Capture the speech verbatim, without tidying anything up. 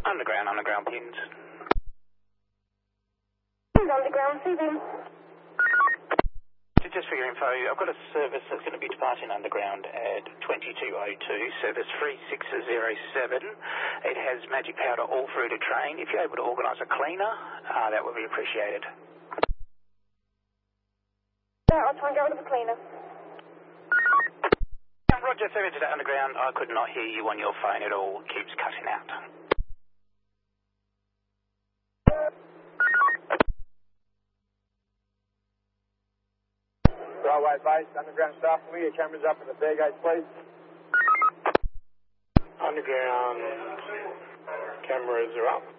Underground, underground pins. Underground, see them. Just for your info, I've got a service that's going to be departing underground at twenty-two oh two, service three six zero seven. It has magic powder all through the train. If you're able to organise a cleaner, uh, that would be appreciated. Yeah, I'll try and go with the cleaner. Roger, service to the underground. I could not hear you on your phone at all. Keeps cutting out. Railway base, underground staff, will your cameras up in the bear gates, please? Underground cameras are up.